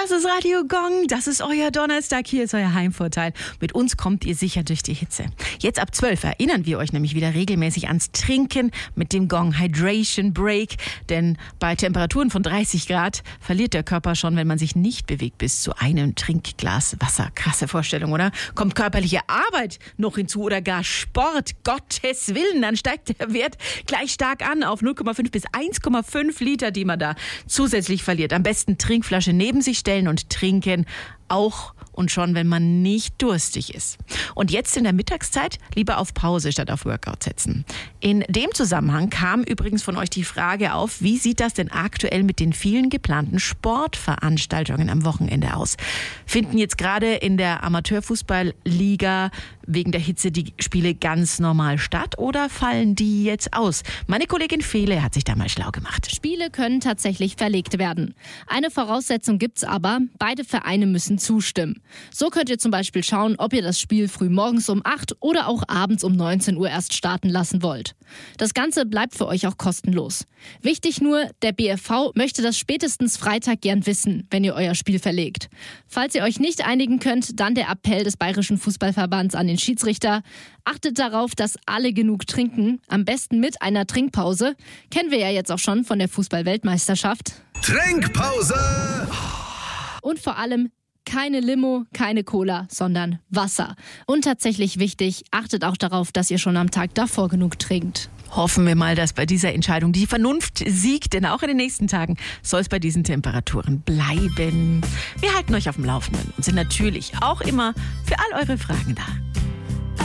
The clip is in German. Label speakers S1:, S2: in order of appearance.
S1: Das ist Radio Gong, das ist euer Donnerstag, hier ist euer Heimvorteil. Mit uns kommt ihr sicher durch die Hitze. Jetzt ab 12 erinnern wir euch nämlich wieder regelmäßig ans Trinken mit dem Gong Hydration Break. Denn bei Temperaturen von 30 Grad verliert der Körper schon, wenn man sich nicht bewegt, bis zu einem Trinkglas Wasser. Krasse Vorstellung, oder? Kommt körperliche Arbeit noch hinzu oder gar Sport, Gottes Willen, dann steigt der Wert gleich stark an auf 0,5 bis 1,5 Liter, die man da zusätzlich verliert. Am besten Trinkflasche neben sich stellen und trinken, auch und schon, wenn man nicht durstig ist. Und jetzt in der Mittagszeit lieber auf Pause statt auf Workout setzen. In dem Zusammenhang kam übrigens von euch die Frage auf, wie sieht das denn aktuell mit den vielen geplanten Sportveranstaltungen am Wochenende aus? Finden jetzt gerade in der Amateurfußballliga wegen der Hitze die Spiele ganz normal statt oder fallen die jetzt aus? Meine Kollegin Fele hat sich da mal schlau gemacht.
S2: Spiele können tatsächlich verlegt werden. Eine Voraussetzung gibt's aber, beide Vereine müssen zustimmen. So könnt ihr zum Beispiel schauen, ob ihr das Spiel früh morgens um 8 oder auch abends um 19 Uhr erst starten lassen wollt. Das Ganze bleibt für euch auch kostenlos. Wichtig nur, der BFV möchte das spätestens Freitag gern wissen, wenn ihr euer Spiel verlegt. Falls ihr euch nicht einigen könnt, dann der Appell des Bayerischen Fußballverbands an den Schiedsrichter. Achtet darauf, dass alle genug trinken, am besten mit einer Trinkpause. Kennen wir ja jetzt auch schon von der Fußball-Weltmeisterschaft.
S3: Trinkpause!
S2: Und vor allem keine Limo, keine Cola, sondern Wasser. Und tatsächlich wichtig, achtet auch darauf, dass ihr schon am Tag davor genug trinkt.
S1: Hoffen wir mal, dass bei dieser Entscheidung die Vernunft siegt, denn auch in den nächsten Tagen soll es bei diesen Temperaturen bleiben. Wir halten euch auf dem Laufenden und sind natürlich auch immer für all eure Fragen da.